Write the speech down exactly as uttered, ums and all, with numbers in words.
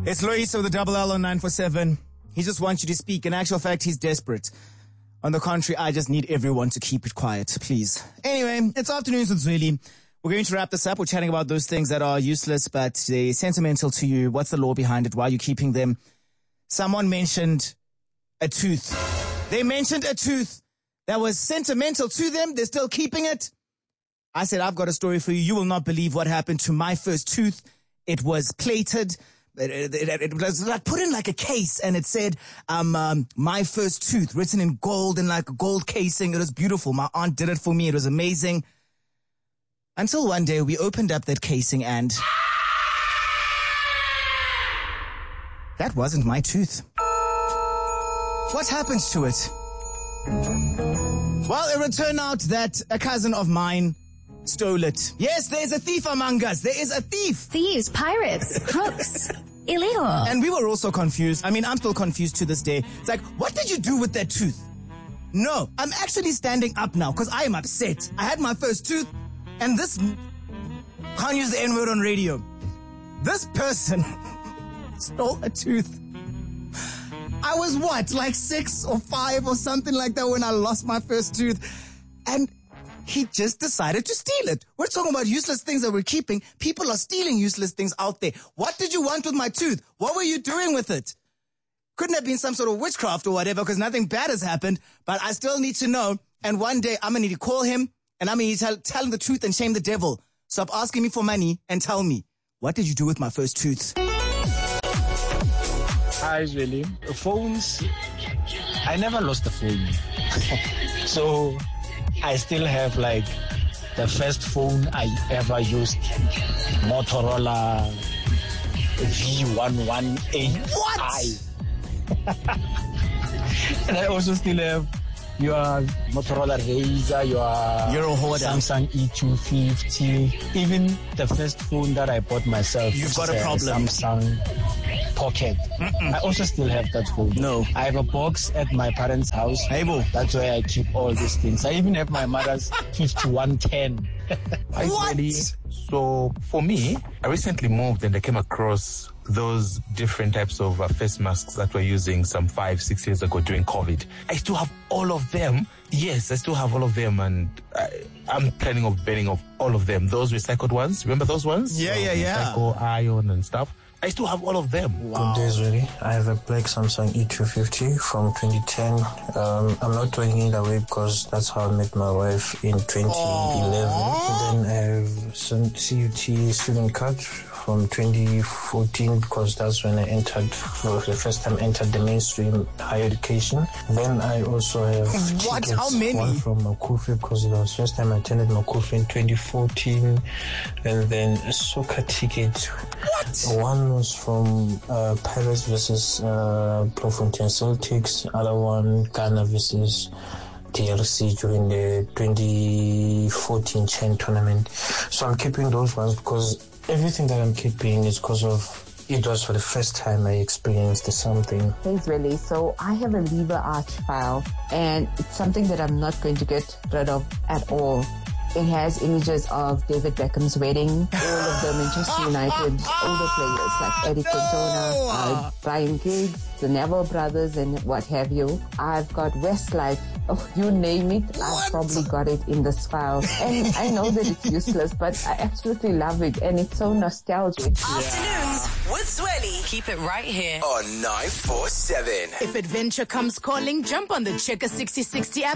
It's Lois of the Double L on nine four seven. He just wants you to speak. In actual fact, he's desperate. On the contrary, I just need everyone to keep it quiet, please. Anyway, it's Afternoons with Zweli. We're going to wrap this up. We're chatting about those things that are useless, but they're sentimental to you. What's the law behind it? Why are you keeping them? Someone mentioned a tooth. They mentioned a tooth that was sentimental to them. They're still keeping it. I said, I've got a story for you. You will not believe what happened to my first tooth. It was plated. It, it, it, it was like put in like a case, and it said, um, um, my first tooth, written in gold in like a gold casing. It was beautiful. My aunt did it for me. It was amazing. Until one day we opened up that casing and that wasn't my tooth. What happened to it? Well, it would turn out that a cousin of mine stole it. Yes, there's a thief among us. There is a thief. Thieves, pirates, crooks, illegal. And we were also confused. I mean, I'm still confused to this day. It's like, what did you do with that tooth? No, I'm actually standing up now because I am upset. I had my first tooth, and this... Can't use the N-word on radio. This person stole a tooth. I was what, like six or five or something like that when I lost my first tooth. And he just decided to steal it. We're talking about useless things that we're keeping. People are stealing useless things out there. What did you want with my tooth? What were you doing with it? Couldn't have been some sort of witchcraft or whatever, because nothing bad has happened, but I still need to know. And one day I'm going to need to call him, and I'm going to need to tell, tell him the truth and shame the devil. Stop asking me for money and tell me, what did you do with my first tooth? Hi, Zweli. Phones, I never lost a phone. So I still have like the first phone I ever used, Motorola V one one eight i. And I also still have your Motorola Razr, your You're a hoarder. Samsung E two fifty, even the first phone that I bought myself. You've got a problem. Samsung Pocket. Mm-mm. I also still have that phone. No. I have a box at my parents' house. Hey, boo. That's where I keep all these things. I even have my mother's fifty-one ten. What? So for me, I recently moved and I came across those different types of uh, face masks that we're using some five, six years ago during COVID. I still have all of them. Yes, I still have all of them, and I, I'm planning of burning off all of them. Those recycled ones, remember those ones? Yeah, yeah, yeah. Recycle iron and stuff. I still have all of them. Wow. Good day, Zweli. I have a black Samsung E two fifty from twenty ten. Um, I'm not throwing it away because that's how I met my wife in twenty eleven. And then I have some C U T student card from twenty fourteen because that's when I entered, for the first time entered the mainstream higher education. Then I also have What? tickets, How many? one from Makufi because it was the first time I attended Makufi in twenty fourteen. And then a soccer ticket. What? One was from uh, Pirates versus uh, Bloemfontein Celtics. Other one, Ghana versus D R C during the twenty fourteen Chen tournament. So I'm keeping those ones because everything that I'm keeping is because of it was for the first time I experienced something. Hey Zweli, so I have a Lever Arch file, and it's something that I'm not going to get rid of at all. It has images of David Beckham's wedding, all of the Manchester United older players like Eric Cantona, uh, Brian Giggs, the Neville brothers, and what have you. I've got Westlife. Oh, you name it, I've probably got it in this file. And I know that it's useless, but I absolutely love it, and it's so nostalgic. Afternoons with Zweli. Keep it right here on nine four seven. If adventure comes calling, jump on the Checker sixty sixty app.